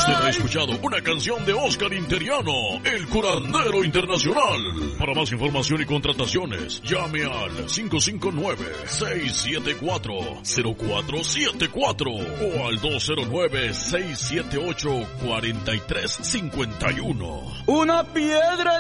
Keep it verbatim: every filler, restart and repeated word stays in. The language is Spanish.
Usted ha escuchado una canción de Oscar Interiano, el curandero internacional. Para más información y contrataciones, llame al cinco cinco nueve, seis siete cuatro, cero cuatro siete cuatro o al dos cero nueve, seis siete ocho, cuatro tres cinco uno. Una piedra